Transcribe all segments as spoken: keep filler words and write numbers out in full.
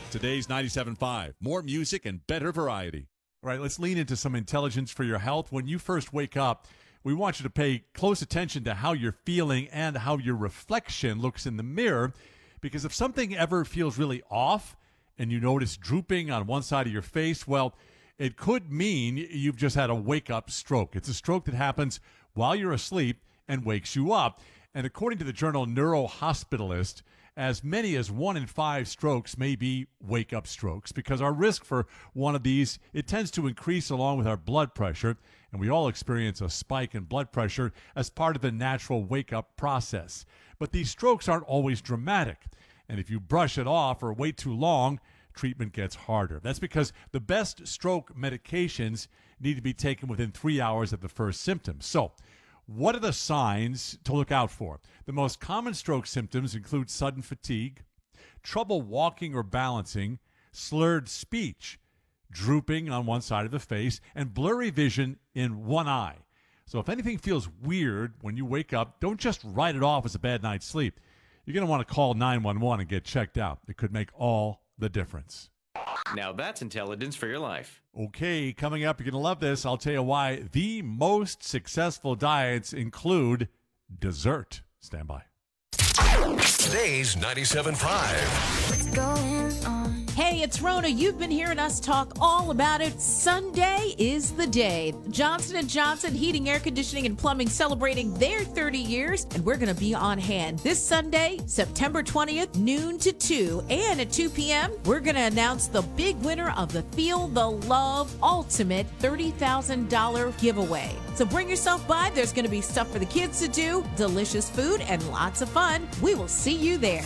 Today's ninety-seven point five. More music and better variety. All right, let's lean into some intelligence for your health. When you first wake up, we want you to pay close attention to how you're feeling and how your reflection looks in the mirror, because if something ever feels really off and you notice drooping on one side of your face, well, it could mean you've just had a wake-up stroke. It's a stroke that happens while you're asleep and wakes you up. And according to the journal Neurohospitalist, as many as one in five strokes may be wake-up strokes, because our risk for one of these, it tends to increase along with our blood pressure, and we all experience a spike in blood pressure as part of the natural wake-up process. But these strokes aren't always dramatic, and if you brush it off or wait too long, treatment gets harder. That's because the best stroke medications need to be taken within three hours of the first symptoms. So, what are the signs to look out for? The most common stroke symptoms include sudden fatigue, trouble walking or balancing, slurred speech, drooping on one side of the face, and blurry vision in one eye. So if anything feels weird when you wake up, don't just write it off as a bad night's sleep. You're going to want to call nine one one and get checked out. It could make all the difference. Now that's intelligence for your life. Okay, coming up, you're going to love this. I'll tell you why the most successful diets include dessert. Stand by. Today's ninety-seven point five. What's going on? Hey, it's Rona. You've been hearing us talk all about it. Sunday is the day. Johnson and Johnson Heating, Air Conditioning, and Plumbing celebrating their thirty years, and we're going to be on hand this Sunday, September twentieth, noon to two. And at two p.m., we're going to announce the big winner of the Feel the Love Ultimate thirty thousand dollars giveaway. So bring yourself by. There's going to be stuff for the kids to do, delicious food, and lots of fun. We will see you there.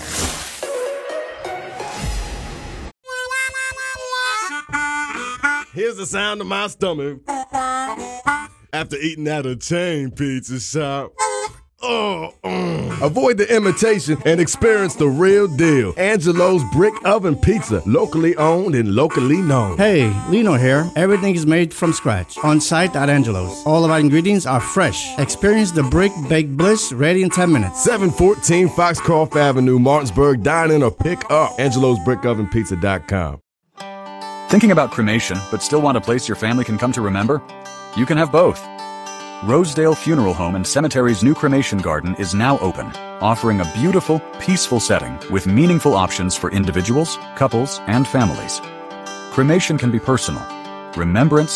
Here's the sound of my stomach after eating at a chain pizza shop. Oh, mm. Avoid the imitation and experience the real deal. Angelo's Brick Oven Pizza, locally owned and locally known. Hey, Lino here. Everything is made from scratch on site at Angelo's. All of our ingredients are fresh. Experience the brick baked bliss ready in ten minutes. seven fourteen Foxcroft Avenue, Martinsburg. Dine in or pick up. Angelos Brick Oven Pizza dot com. Thinking about cremation, but still want a place your family can come to remember? You can have both. Rosedale Funeral Home and Cemetery's new cremation garden is now open, offering a beautiful, peaceful setting with meaningful options for individuals, couples, and families. Cremation can be personal. Remembrance